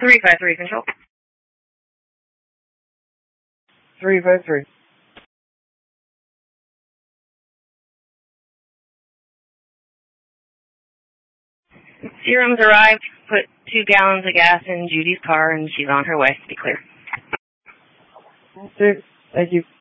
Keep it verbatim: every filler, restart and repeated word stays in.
three five three, control. three five three. Serum's arrived, put two gallons of gas in Judy's car, and she's on her way. Be clear. That's it. Thank you.